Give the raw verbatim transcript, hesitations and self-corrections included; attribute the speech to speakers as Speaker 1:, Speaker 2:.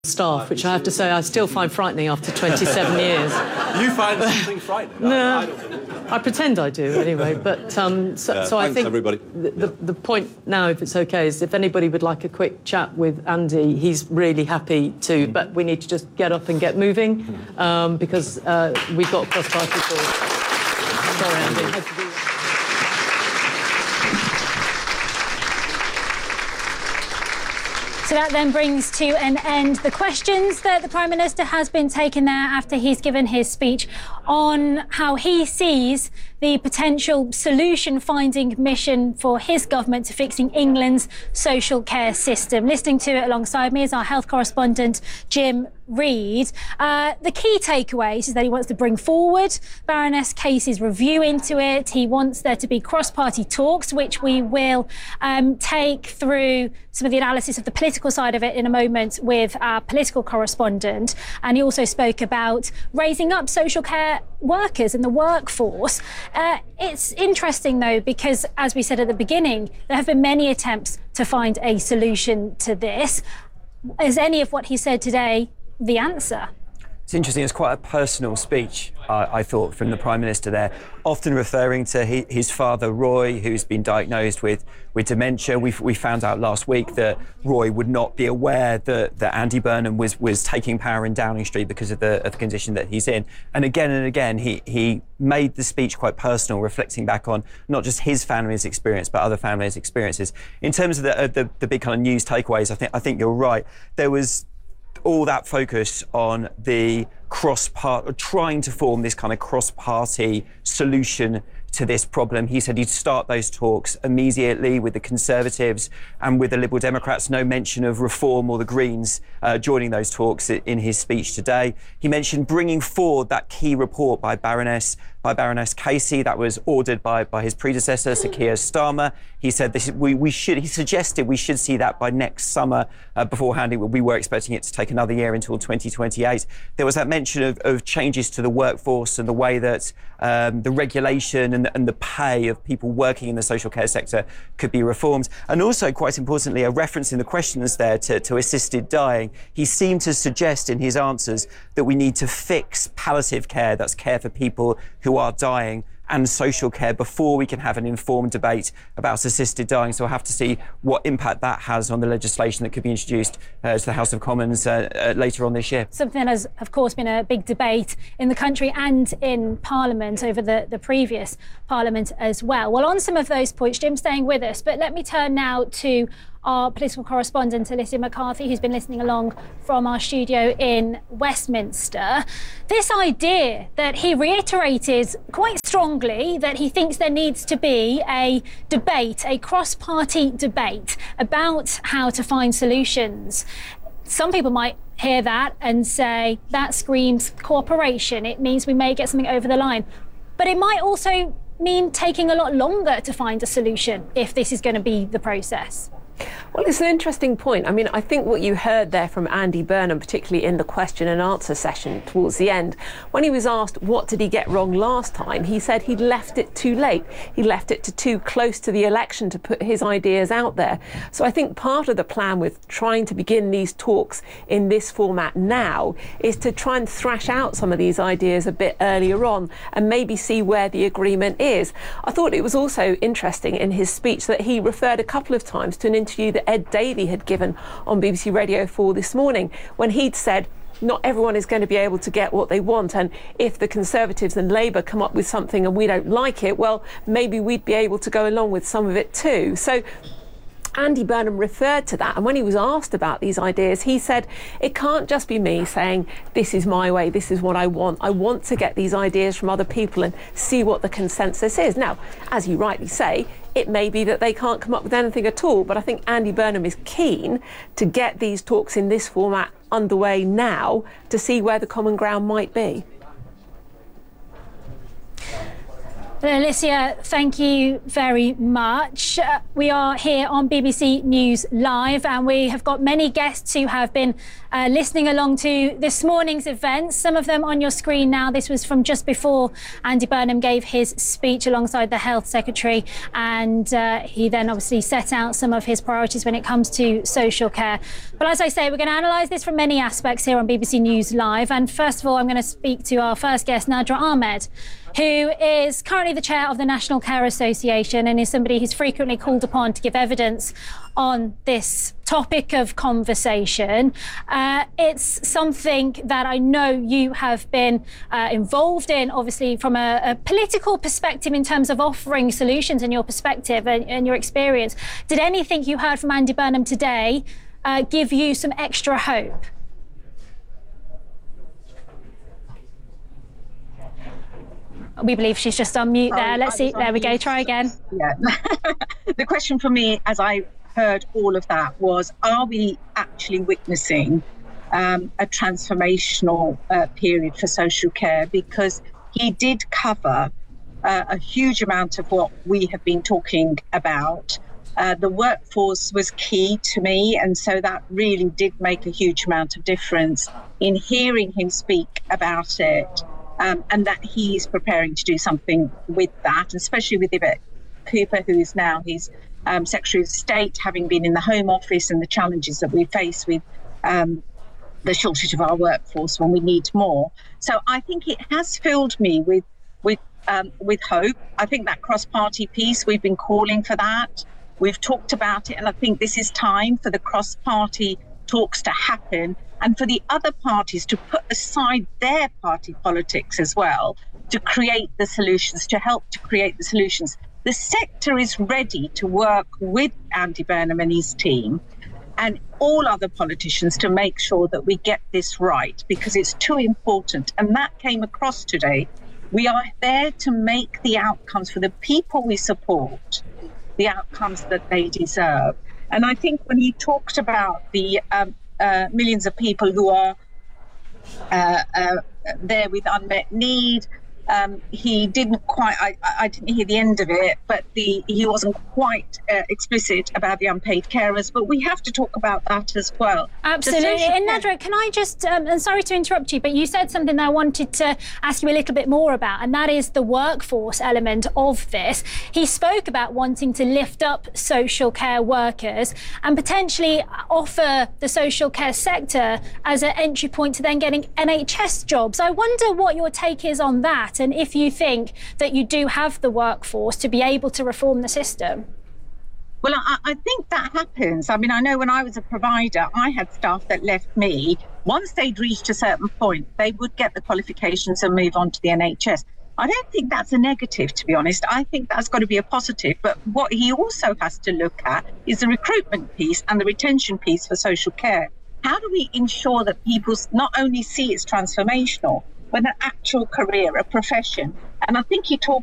Speaker 1: staff, which I have to say I still find frightening after twenty-seven years.
Speaker 2: You find something frightening?
Speaker 1: No,
Speaker 2: I, I, don't
Speaker 1: I pretend I do anyway. But um, so,
Speaker 2: yeah,
Speaker 1: so
Speaker 2: thanks,
Speaker 1: I think
Speaker 2: everybody.
Speaker 1: The, the, the point now, if it's okay, is if anybody would like a quick chat with Andy, he's really happy to. Mm-hmm. But we need to just get up and get moving um, because uh, we've got cross-party calls. Sorry, Andy. I had to do that.
Speaker 3: So that then brings to an end the questions that the Prime Minister has been taking there after he's given his speech on how he sees the potential solution-finding mission for his government to fixing England's social care system. Listening to it alongside me is our health correspondent, Jim Reid. Uh, the key takeaways is that he wants to bring forward Baroness Casey's review into it. He wants there to be cross-party talks, which we will um, take through some of the analysis of the political side of it in a moment with our political correspondent. And he also spoke about raising up social care workers in the workforce. Uh, it's interesting, though, because, as we said at the beginning, there have been many attempts to find a solution to this. Is any of what he said today the answer?
Speaker 4: It's interesting. It's quite a personal speech, uh, I thought, from the Prime Minister there, often referring to he, his father, Roy, who's been diagnosed with, with dementia. We, we found out last week that Roy would not be aware that, that Andy Burnham was, was taking power in Downing Street because of the, of the condition that he's in. And again and again, he, he made the speech quite personal, reflecting back on not just his family's experience, but other families' experiences. In terms of the, uh, the, the big kind of news takeaways, I think, I think you're right. There was all that focus on the cross-part, trying to form this kind of cross-party solution to this problem. He said he'd start those talks immediately with the Conservatives and with the Liberal Democrats. No mention of Reform or the Greens uh, joining those talks in his speech today. He mentioned bringing forward that key report by Baroness by Baroness Casey that was ordered by, by his predecessor, Sir Keir Starmer. He said this, we, we should. He suggested we should see that by next summer. Uh, beforehand, we were expecting it to take another year until twenty twenty-eight. There was that mention of, of changes to the workforce and the way that um, the regulation and the, and the pay of people working in the social care sector could be reformed. And also, quite importantly, a reference in the questions there to, to assisted dying. He seemed to suggest in his answers that we need to fix palliative care, that's care for people who are dying, and social care before we can have an informed debate about assisted dying. So we'll have to see what impact that has on the legislation that could be introduced uh, to the House of Commons uh, uh, later on this year.
Speaker 3: Something that has, of course, been a big debate in the country and in Parliament over the, the previous Parliament as well. Well, on some of those points, Jim's staying with us, but let me turn now to our political correspondent, Alicia McCarthy, who's been listening along from our studio in Westminster. This idea that he reiterated quite strongly that he thinks there needs to be a debate, a cross-party debate about how to find solutions. Some people might hear that and say that screams cooperation. It means we may get something over the line. But it might also mean taking a lot longer to find a solution if this is going to be the process.
Speaker 5: Well, it's an interesting point. I mean, I think what you heard there from Andy Burnham, particularly in the question and answer session towards the end, when he was asked what did he get wrong last time, he said he'd left it too late. He left it to too close to the election to put his ideas out there. So I think part of the plan with trying to begin these talks in this format now is to try and thrash out some of these ideas a bit earlier on and maybe see where the agreement is. I thought it was also interesting in his speech that he referred a couple of times to an interview that Ed Davey had given on B B C Radio four this morning, when he'd said not everyone is going to be able to get what they want, and if the Conservatives and Labour come up with something and we don't like it, well, maybe we'd be able to go along with some of it too. So Andy Burnham referred to that, and when he was asked about these ideas, he said, it can't just be me saying, this is my way, this is what I want. I want to get these ideas from other people and see what the consensus is. Now, as you rightly say, it may be that they can't come up with anything at all, but I think Andy Burnham is keen to get these talks in this format underway now to see where the common ground might be.
Speaker 3: Well, Alicia, thank you very much. Uh, we are here on B B C News Live, and we have got many guests who have been uh, listening along to this morning's events. Some of them on your screen now. This was from just before Andy Burnham gave his speech alongside the Health Secretary, and uh, he then obviously set out some of his priorities when it comes to social care. But as I say, we're going to analyse this from many aspects here on B B C News Live. And first of all, I'm going to speak to our first guest, Nadra Ahmed, who is currently the chair of the National Care Association and is somebody who's frequently called upon to give evidence on this topic of conversation. Uh, it's something that I know you have been uh, involved in, obviously, from a, a political perspective in terms of offering solutions and your perspective and, and your experience. Did anything you heard from Andy Burnham today uh, give you some extra hope? We believe she's just on mute there.
Speaker 6: Oh,
Speaker 3: Let's see. There we go. Try again.
Speaker 6: Yeah. The question for me, as I heard all of that, was, are we actually witnessing um, a transformational uh, period for social care? Because he did cover uh, a huge amount of what we have been talking about. Uh, the workforce was key to me, and so that really did make a huge amount of difference in hearing him speak about it. Um, and that he's preparing to do something with that, especially with Yvette Cooper, who is now his um, Secretary of State, having been in the Home Office, and the challenges that we face with um, the shortage of our workforce when we need more. So I think it has filled me with with um, with hope. I think that cross-party piece, we've been calling for that. We've talked about it, and I think this is time for the cross-party talks to happen, and for the other parties to put aside their party politics as well, to create the solutions, to help to create the solutions. The sector is ready to work with Andy Burnham and his team and all other politicians to make sure that we get this right, because it's too important. And that came across today. We are there to make the outcomes for the people we support, the outcomes that they deserve. And I think when he talked about the um, uh, millions of people who are uh, uh, there with unmet need, um, he didn't quite, I, I didn't hear the end of it, but the he wasn't quite uh, explicit about the unpaid carers, but we have to talk about that as well.
Speaker 3: Absolutely. And Nadra, can I just, um, and sorry to interrupt you, but you said something that I wanted to ask you a little bit more about, and that is the workforce element of this. He spoke about wanting to lift up social care workers and potentially offer the social care sector as an entry point to then getting N H S jobs. I wonder what your take is on that, and if you think that you do have the workforce to be able to reform the system.
Speaker 6: Well, I, I think that happens. I mean, I know when I was a provider, I had staff that left me. Once they'd reached a certain point, they would get the qualifications and move on to the N H S. I don't think that's a negative, to be honest. I think that's got to be a positive. But what he also has to look at is the recruitment piece and the retention piece for social care. How do we ensure that people not only see it's transformational, but an actual career, a profession? And I think he talked